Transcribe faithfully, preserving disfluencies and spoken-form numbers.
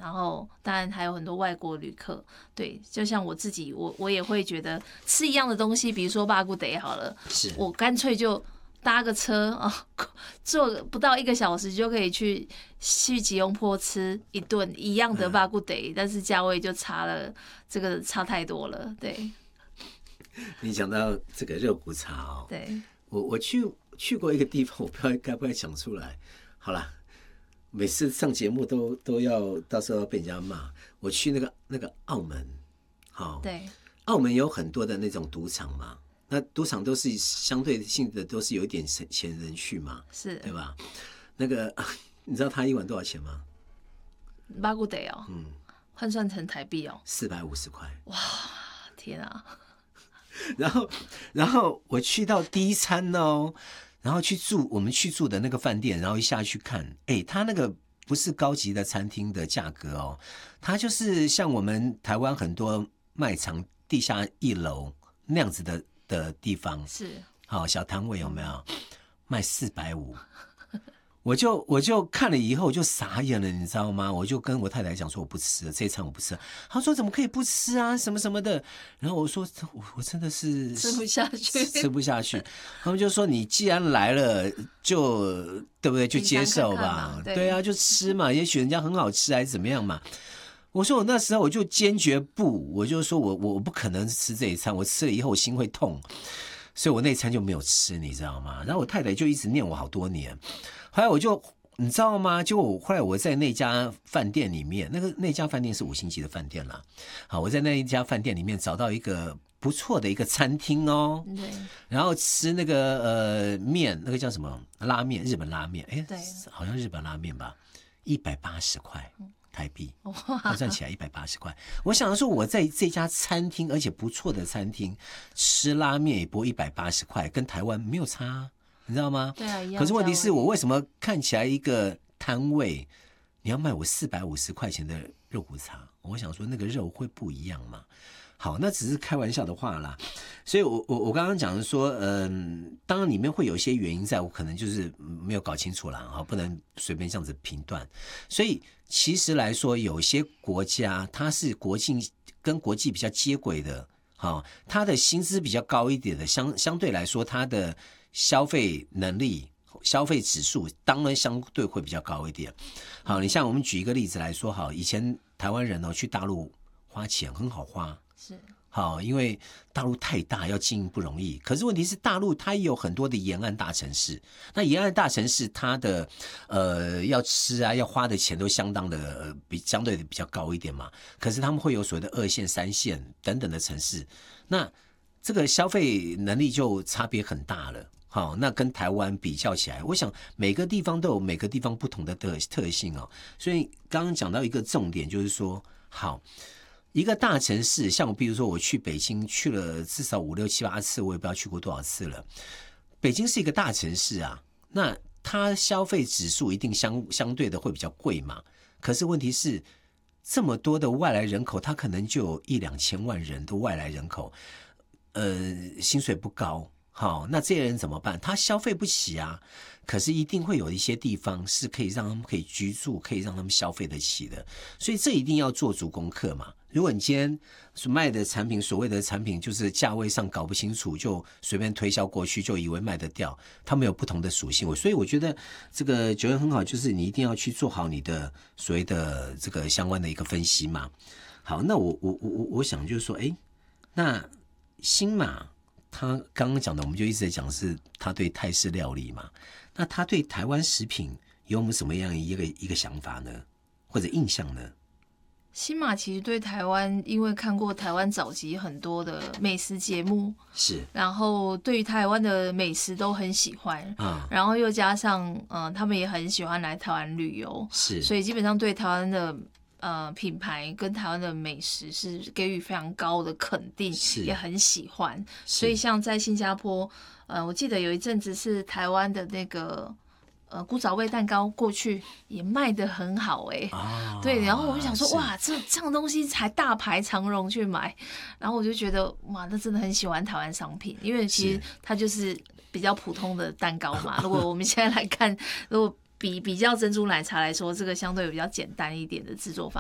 然后当然还有很多外国旅客，对，就像我自己，我我也会觉得吃一样的东西，比如说巴古德好了，我干脆就搭个车啊，坐不到一个小时就可以去去吉隆坡吃一顿一样的巴古德，嗯，但是价位就差了，这个差太多了，对。 你讲到这个肉骨茶哦， 对， 我我去去过一个地方，我不知道该不该讲出来。好啦，每次上节目都都要到时候要被人家骂。我去那个那个澳门，好， 对， 澳门有很多的那种赌场嘛，那赌场都是相对性的，都是有一点钱人去嘛， 是， 对吧？那个你知道他一碗多少钱吗？ 巴古德哦，嗯，换算成台币哦， 四百五十块。 哇，天啊！ 然后，然后我去到第一餐哦，然后去住我们去住的那个饭店，然后一下去看，哎，他那个不是高级的餐厅的价格哦，它就是像我们台湾很多卖场地下一楼那样子的的地方， 是， 好小摊位有没有？卖四百五。我就我就看了以后我就傻眼了，你知道吗？我就跟我太太讲说我不吃了，这一餐我不吃了。她说怎么可以不吃啊，什么什么的。然后我说我我真的是吃不下去， 吃不下去。他们就说你既然来了，就对不对？就接受吧，看看 对, 对啊，就吃嘛，也许人家很好吃还是怎么样嘛。我说我那时候我就坚决不，我就说我我不可能吃这一餐，我吃了以后我心会痛，所以我那一餐就没有吃，你知道吗？然后我太太就一直念我好多年。后来我就你知道吗？结果我后来我在那家饭店里面，那个那家饭店是五星级的饭店啦。好，我在那一家饭店里面找到一个不错的一个餐厅哦。对。然后吃那个呃面，那个叫什么拉面，日本拉面，哎，对，好像日本拉面吧，一百八十块台币，换算起来一百八十块。我想说我在这家餐厅，而且不错的餐厅吃拉面也不过一百八十块，跟台湾没有差啊。你知道吗？ 对啊，一样。 可是问题是我为什么看起来一个摊位，你要卖我四百五十块钱的肉骨茶？我想说那个肉会不一样吗？好，那只是开玩笑的话啦。所以我我我刚刚讲的说，嗯，当然里面会有一些原因在，我可能就是没有搞清楚啦，哈，不能随便这样子评断。所以其实来说，有些国家它是国境跟国际比较接轨的，好，它的薪资比较高一点的，相相对来说它的消费能力、消费指数当然相对会比较高一点。好，你像我们举一个例子来说，好，以前台湾人哦去大陆花钱很好花，是好，因为大陆太大，要经营不容易。可是问题是，大陆它也有很多的沿岸大城市，那沿岸大城市它的呃要吃啊，要花的钱都相当的、呃、比相对的比较高一点嘛。可是他们会有所谓的二线、三线等等的城市，那这个消费能力就差别很大了。好，那跟台湾比较起来，我想每个地方都有每个地方不同的特特性哦。所以刚刚讲到一个重点，就是说，好，一个大城市，像我比如说我去北京去了至少五六七八次，我也不知道去过多少次了。北京是一个大城市啊，那它消费指数一定相相对的会比较贵嘛。可是问题是，这么多的外来人口，它可能就有一两千万人的外来人口，呃，薪水不高。好，那这些人怎么办？他消费不起啊，可是一定会有一些地方是可以让他们可以居住，可以让他们消费得起的，所以这一定要做足功课嘛。如果你今天卖的产品，所谓的产品就是价位上搞不清楚，就随便推销过去，就以为卖得掉，他们有不同的属性。所以我觉得这个九元很好，就是你一定要去做好你的所谓的这个相关的一个分析嘛。好，那我我我我想就是说，哎，那新马。他刚刚讲的，我们就一直在讲是他对泰式料理嘛，那他对台湾食品有没有什么样一个一个想法呢，或者印象呢？ 新马其实对台湾，因为看过台湾早期很多的美食节目， 是，然后对于台湾的美食都很喜欢，嗯，然后又加上嗯、呃，他们也很喜欢来台湾旅游，是，所以基本上对台湾的。呃，品牌跟台湾的美食是给予非常高的肯定，也很喜欢。所以像在新加坡，呃，我记得有一阵子是台湾的那个呃古早味蛋糕过去也卖得很好哎、欸啊，对。然后我就想说，哇，这这样的东西才大排长龙去买，然后我就觉得哇，那真的很喜欢台湾商品，因为其实它就是比较普通的蛋糕嘛。如果我们现在来看，如果比比较珍珠奶茶来说，这个相对比较简单一点的制作方